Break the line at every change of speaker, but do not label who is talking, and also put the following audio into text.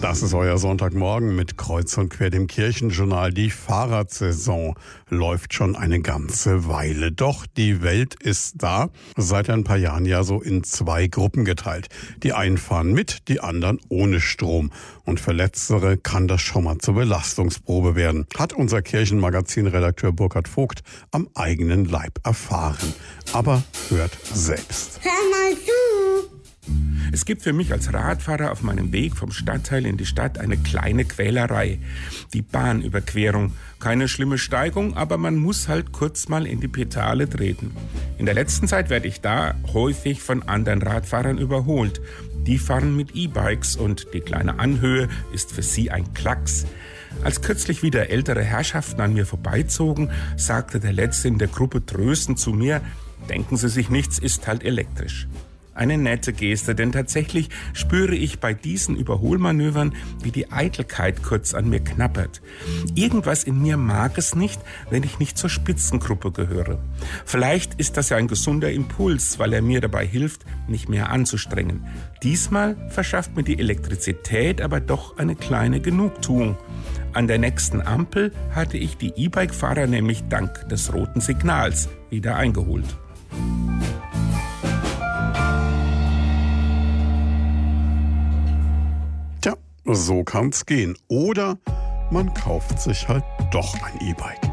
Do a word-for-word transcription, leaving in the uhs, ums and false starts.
Das ist euer Sonntagmorgen mit Kreuz und Quer, dem Kirchenjournal. Die Fahrradsaison läuft schon eine ganze Weile. Doch die Welt ist da, seit ein paar Jahren ja so in zwei Gruppen geteilt. Die einen fahren mit, die anderen ohne Strom. Und für Letztere kann das schon mal zur Belastungsprobe werden. Hat unser Kirchenmagazin-Redakteur Burkhard Vogt am eigenen Leib erfahren. Aber hört selbst.
Hör mal zu!
Es gibt für mich als Radfahrer auf meinem Weg vom Stadtteil in die Stadt eine kleine Quälerei. Die Bahnüberquerung. Keine schlimme Steigung, aber man muss halt kurz mal in die Pedale treten. In der letzten Zeit werde ich da häufig von anderen Radfahrern überholt. Die fahren mit E-Bikes und die kleine Anhöhe ist für sie ein Klacks. Als kürzlich wieder ältere Herrschaften an mir vorbeizogen, sagte der Letzte in der Gruppe tröstend zu mir: Denken Sie sich nichts, ist halt elektrisch. Eine nette Geste, denn tatsächlich spüre ich bei diesen Überholmanövern, wie die Eitelkeit kurz an mir knabbert. Irgendwas in mir mag es nicht, wenn ich nicht zur Spitzengruppe gehöre. Vielleicht ist das ja ein gesunder Impuls, weil er mir dabei hilft, nicht mehr anzustrengen. Diesmal verschafft mir die Elektrizität aber doch eine kleine Genugtuung. An der nächsten Ampel hatte ich die E-Bike-Fahrer nämlich dank des roten Signals wieder eingeholt.
So kann's gehen. Oder man kauft sich halt doch ein E-Bike.